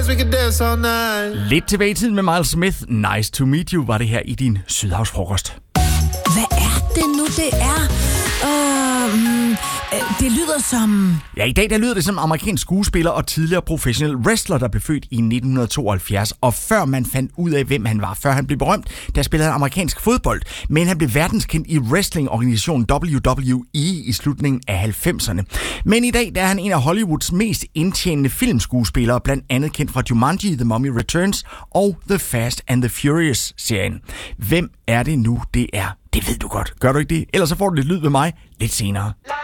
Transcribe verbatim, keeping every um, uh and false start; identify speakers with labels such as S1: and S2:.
S1: we could dance all night.
S2: Lidt tilbage i tiden med Miles Smith. Nice to meet you var det her i din Sydhavsfrokost.
S3: Hvad er det nu, det er? Uh, mm, det lyder som...
S2: Ja, i dag der lyder det som amerikansk skuespiller og tidligere professionel wrestler, der blev født i nitten tooghalvfjerds. Og før man fandt ud af, hvem han var, før han blev berømt, der spillede han amerikansk fodbold. Men han blev verdenskendt i wrestlingorganisationen W W E i slutningen af halvfemserne. Men i dag der er han en af Hollywoods mest indtjenende filmskuespillere, blandt andet kendt fra Jumanji, The Mummy Returns og The Fast and the Furious-serien. Hvem er det nu, det er? Det ved du godt. Gør du ikke det? Ellers så får du lidt lyd ved mig lidt senere.